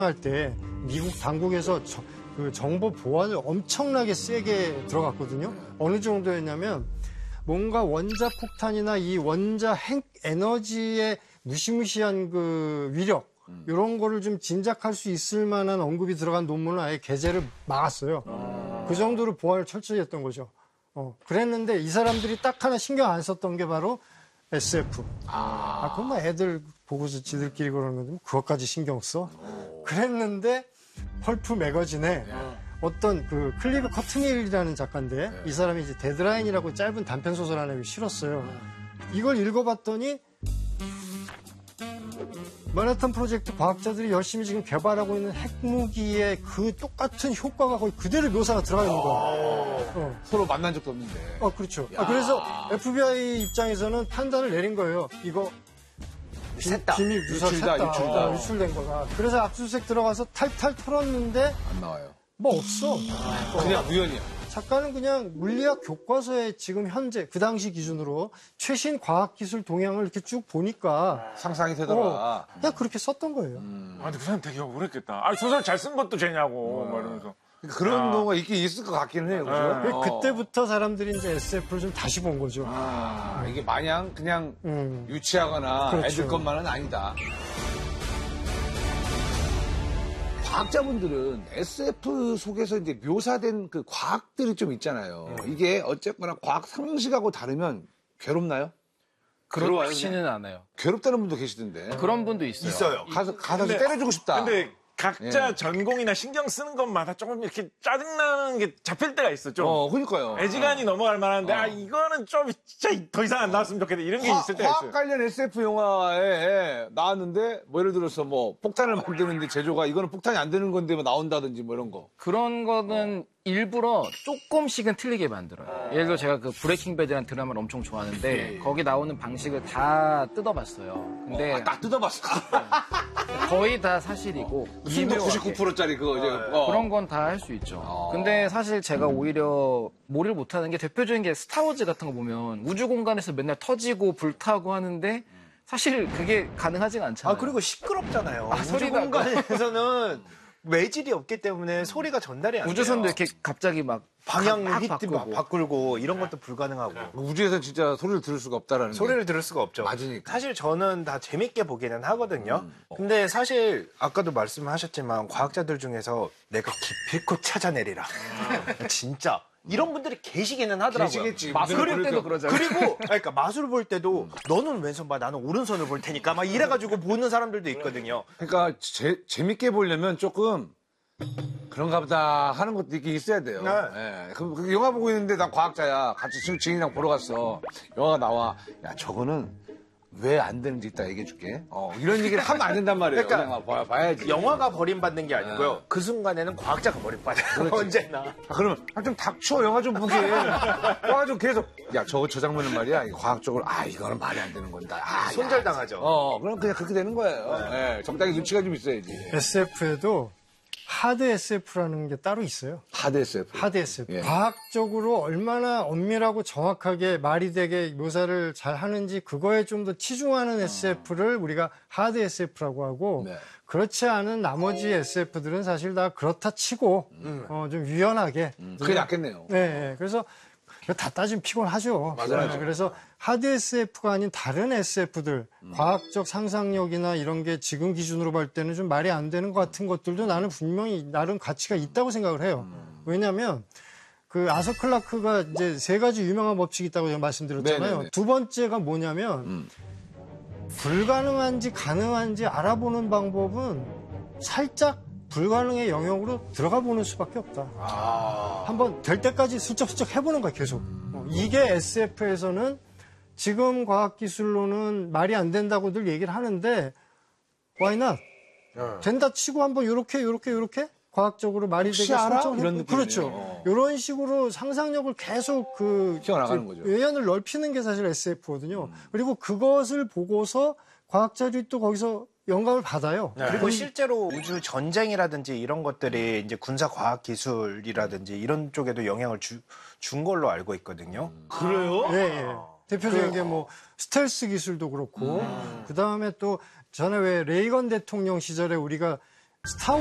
할 때 미국 당국에서 그 정보 보안을 엄청나게 세게 들어갔거든요. 어느 정도였냐면 뭔가 원자 폭탄이나 이 원자 핵 에너지의 무시무시한 그 위력 이런 거를 좀 짐작할 수 있을 만한 언급이 들어간 논문을 아예 게재를 막았어요. 그 정도로 보안을 철저히 했던 거죠. 그랬는데 이 사람들이 딱 하나 신경 안 썼던 게 바로 SF. 그건 뭐 애들 보고서 지들끼리 그러는 건데 그것까지 신경 써? 그랬는데 펄프 매거진에 어떤 그 클리브 커트닐이라는 작가인데 이 사람이 이제 데드라인이라고 짧은 단편 소설 하나 실었어요. 이걸 읽어봤더니 맨하탄 프로젝트 과학자들이 열심히 지금 개발하고 있는 핵무기의 그 똑같은 효과가 거의 그대로 묘사가 들어가 있는 거예요. 서로 만난 적도 없는데. 그렇죠. 그래서 FBI 입장에서는 판단을 내린 거예요. 이거 비밀 유출이다. 유출된 거가. 그래서 압수수색 들어가서 탈탈 털었는데 안 나와요. 뭐 없어. 그냥 우연이야. 작가는 그냥 물리학 교과서에 지금 현재 그 당시 기준으로 최신 과학기술 동향을 이렇게 쭉 보니까 상상이 되더라. 그냥 그렇게 썼던 거예요. 근데 그 사람 되게 억울했겠다. 소설 잘 쓴 것도 쟤냐고. 막 이러면서. 그런 경우가 있긴 있을 것 같기는 해요. 그죠? 그때부터 사람들이 이제 SF를 좀 다시 본 거죠. 이게 마냥 그냥 유치하거나 그렇죠. 애들 것만은 아니다. 과학자분들은 SF 속에서 이제 묘사된 그 과학들이 좀 있잖아요. 이게 어쨌거나 과학 상식하고 다르면 괴롭나요? 그렇지는 않아요. 괴롭다는 분도 계시던데. 그런 분도 있어요. 가서 때려주고 싶다. 근데 각자 전공이나 신경 쓰는 것마다 조금 이렇게 짜증나는 게 잡힐 때가 있어, 좀. 그러니까요. 애지간히 넘어갈 만한데, 이거는 좀 진짜 더 이상 안 나왔으면 좋겠다. 이런 게 있을 때가 과학 있어요. 관련 SF 영화에 나왔는데, 뭐 예를 들어서 뭐 폭탄을 만드는데 제조가 이거는 폭탄이 안 되는 건데 뭐 나온다든지 뭐 이런 거. 그런 거는 일부러 조금씩은 틀리게 만들어요. 예를 들어 제가 그 브레이킹 배드라는 드라마를 엄청 좋아하는데 거기 나오는 방식을 다 뜯어봤어요. 근데 다 뜯어봤어. 거의 다 사실이고 무슨도 99%짜리 그거 이제 그런 건 다 할 수 있죠. 근데 사실 제가 오히려 몰입을 못하는 게 대표적인 게 스타워즈 같은 거 보면 우주 공간에서 맨날 터지고 불타고 하는데 사실 그게 가능하지가 않잖아요. 그리고 시끄럽잖아요. 우주 소리가 공간에서는 외질이 없기 때문에 소리가 전달이 안 돼요. 우주선도 이렇게 갑자기 막 방향 막 히트 막 바꾸고 이런 것도 불가능하고. 우주에서 진짜 소리를 들을 수가 없다라는 소리를 들을 수가 없죠. 맞으니까. 사실 저는 다 재밌게 보기는 하거든요. 근데 사실 아까도 말씀하셨지만 과학자들 중에서 내가 기필코 찾아내리라. 진짜. 이런 분들이 계시기는 하더라고요. 계시겠지. 마술 볼 때도 그러잖아요. 그리고 그러니까 마술 볼 때도 너는 왼손 봐, 나는 오른손을 볼 테니까 막 이래가지고 보는 사람들도 있거든요. 그러니까 재밌게 보려면 조금 그런가 보다 하는 것도 있긴 있어야 돼요. 예. 그 영화 보고 있는데 난 과학자야. 같이 지인이랑 보러 갔어. 영화가 나와. 야, 저거는 왜 안 되는지 이따 얘기해 줄게. 이런 얘기를 하면 안 된단 말이에요. 그러니까 그냥 봐야지. 영화가 버림받는 게 아니고요. 그 순간에는 과학자가 버림받아요. 언제나. 그러면 좀 닥쳐. 영화 좀 보게. 영화 좀 계속. 야, 저 장면은 말이야. 과학적으로 이거는 말이 안 되는 건다. 손절당하죠. 그럼 그냥 그렇게 되는 거예요. 예, 적당히 눈치가 좀 있어야지. SF에도 하드 SF라는 게 따로 있어요. 하드 SF. 하드 SF. 예. 과학적으로 얼마나 엄밀하고 정확하게 말이 되게 묘사를 잘 하는지 그거에 좀 더 치중하는 SF를 우리가 하드 SF라고 하고 네. 그렇지 않은 나머지 SF들은 사실 다 그렇다 치고 좀 유연하게. 그게 낫겠네요. 네. 그래서 다 따지면 피곤하죠. 맞아요. 그래서 하드 SF가 아닌 다른 SF들, 과학적 상상력이나 이런 게 지금 기준으로 볼 때는 좀 말이 안 되는 것 같은 것들도 나는 분명히 나름 가치가 있다고 생각을 해요. 왜냐하면 그 아서 클라크가 이제 3가지 유명한 법칙이 있다고 제가 말씀드렸잖아요. 네네네. 두 번째가 뭐냐면 불가능한지 가능한지 알아보는 방법은 살짝 불가능의 영역으로 들어가 보는 수밖에 없다. 한번 될 때까지 슬쩍슬쩍 해보는 거야, 계속. 이게 SF에서는 지금 과학기술로는 말이 안 된다고들 얘기를 하는데, why not? 된다 치고 한번 요렇게 과학적으로 말이 되게 알아? 설정을 이런 해보고. 느낌이네요. 그렇죠. 이런 식으로 상상력을 계속 키워나가는 거죠. 외연을 넓히는 게 사실 SF거든요. 그리고 그것을 보고서 과학자들이 또 거기서 영감을 받아요. 그리고 실제로 우주 전쟁이라든지 이런 것들이 이제 군사 과학 기술이라든지 이런 쪽에도 영향을 준 걸로 알고 있거든요. 그래요? 예. 대표적인 게 뭐 스텔스 기술도 그렇고 그다음에 또 전에 왜 레이건 대통령 시절에 우리가 스타